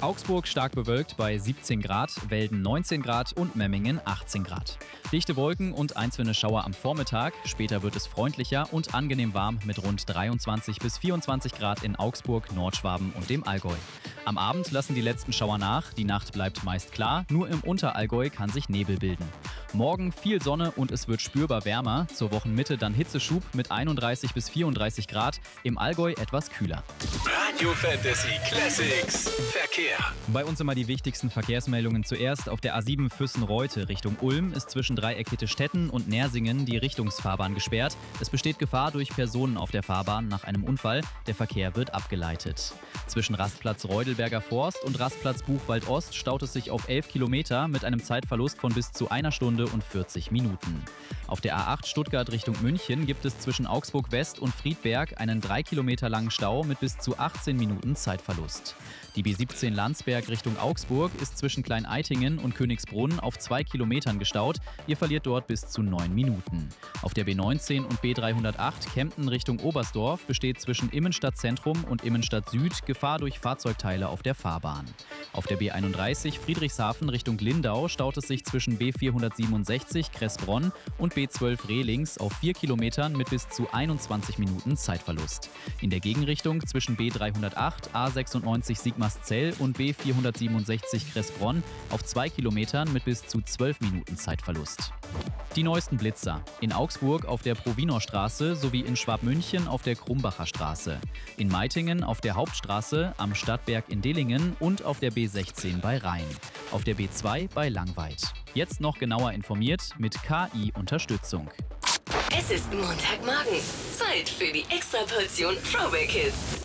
Augsburg stark bewölkt bei 17 Grad, Welden 19 Grad und Memmingen 18 Grad. Dichte Wolken und einzelne Schauer am Vormittag. Später wird es freundlicher und angenehm warm mit rund 23 bis 24 Grad in Augsburg, Nordschwaben und dem Allgäu. Am Abend lassen die letzten Schauer nach, die Nacht bleibt meist klar, nur im Unterallgäu kann sich Nebel bilden. Morgen viel Sonne und es wird spürbar wärmer, zur Wochenmitte dann Hitzeschub mit 31 bis 34 Grad, im Allgäu etwas kühler. Radio Fantasy Classics Verkehr. Bei uns immer die wichtigsten Verkehrsmeldungen zuerst. Auf der A7 Füssen-Reute Richtung Ulm ist zwischen Dreieck Hittestetten und Nersingen die Richtungsfahrbahn gesperrt. Es besteht Gefahr durch Personen auf der Fahrbahn nach einem Unfall. Der Verkehr wird abgeleitet. Zwischen Rastplatz Reudelberger Forst und Rastplatz Buchwald Ost staut es sich auf 11 Kilometer mit einem Zeitverlust von bis zu 1 Stunde und 40 Minuten. Auf der A8 Stuttgart Richtung München gibt es zwischen Augsburg West und Friedberg einen 3 Kilometer langen Stau mit bis zu 18 Minuten Zeitverlust. Die B17 Landsberg Richtung Augsburg ist zwischen Klein-Eitingen und Königsbrunn auf 2 Kilometern gestaut. Ihr verliert dort bis zu 9 Minuten. Auf der B19 und B308 Kempten Richtung Oberstdorf besteht zwischen Immenstadt Zentrum und Immenstadt Süd Gefahr durch Fahrzeugteile auf der Fahrbahn. Auf der B31 Friedrichshafen Richtung Lindau staut es sich zwischen B467 Kressbronn und B12 Rehlings auf 4 Kilometern mit bis zu 21 Minuten Zeitverlust. In der Gegenrichtung zwischen B308, A96 Sigmarszell und B467 Kressbronn auf 2 Kilometern mit bis zu 12 Minuten Zeitverlust. Die neuesten Blitzer. In Augsburg auf der Provinorstraße sowie in Schwabmünchen auf der Krumbacher Straße. In Meitingen auf der Hauptstraße, am Stadtberg in Dillingen und auf der B16 bei Rhein. Auf der B2 bei Langweid. Jetzt noch genauer informiert mit KI-Unterstützung. Es ist Montagmorgen. Zeit für die Extraportion Throwback Hits.